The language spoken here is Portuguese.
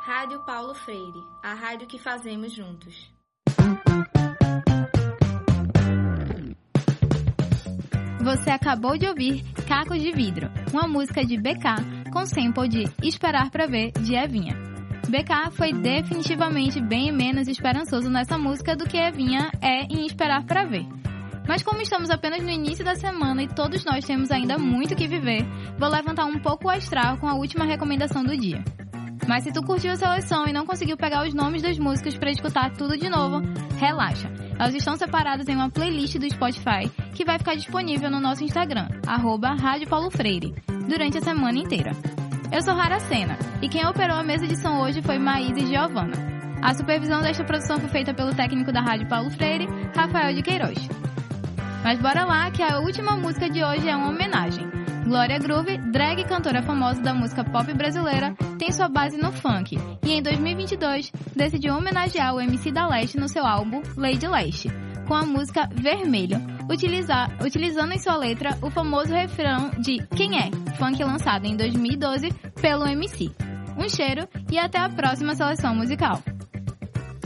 Rádio Paulo Freire, a rádio que fazemos juntos. Você acabou de ouvir Cacos de Vidro, uma música de BK com sample de Esperar Pra Ver, de Evinha. BK foi definitivamente bem menos esperançoso nessa música do que Evinha é em Esperar Pra Ver. Mas como estamos apenas no início da semana e todos nós temos ainda muito que viver, vou levantar um pouco o astral com a última recomendação do dia. Mas se tu curtiu a seleção e não conseguiu pegar os nomes das músicas para escutar tudo de novo, relaxa. Elas estão separadas em uma playlist do Spotify que vai ficar disponível no nosso Instagram, @Rádio Paulo Freire, durante a semana inteira. Eu sou Rara Sena e quem operou a mesa de som hoje foi Maísa e Giovana. A supervisão desta produção foi feita pelo técnico da Rádio Paulo Freire, Rafael de Queiroz. Mas bora lá que a última música de hoje é uma homenagem. Glória Groove, drag e cantora famosa da música pop brasileira, tem sua base no funk e em 2022 decidiu homenagear o MC da Leste no seu álbum Lady Leste, com a música Vermelho, utilizando em sua letra o famoso refrão de Quem é?, funk lançado em 2012 pelo MC. Um cheiro e até a próxima seleção musical.